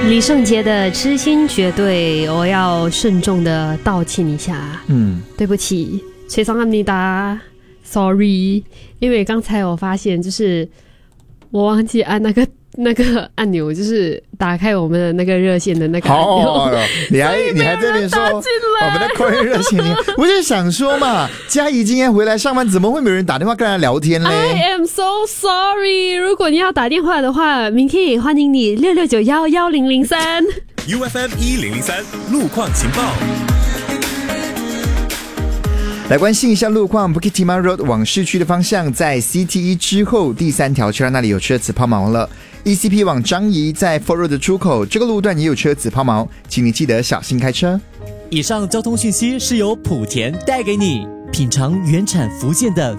李圣杰的痴心绝对，我要慎重的道歉一下。对不起，죄송합니다，sorry， 因为刚才我发现就是我忘记按那个按钮，就是打开我们的那个热线的那个按钮。 你还在那边说我们的客人热线，我就想说嘛，嘉怡今天回来上班，怎么会没有人打电话跟他聊天嘞 ？I am so sorry。如果你要打电话的话，明天也欢迎你66911003。 UFM 1003路况情报。 来关心一下路况 ，Bukit Timah Road 往市区的方向，在 CTE 之后第3条车那里有车子抛锚了。ECP 往樟宜在 Fort Road 的出口，这个路段也有车子抛锚，请你记得小心开车。 以上交通讯息是由莆田带给你，品尝原产福建的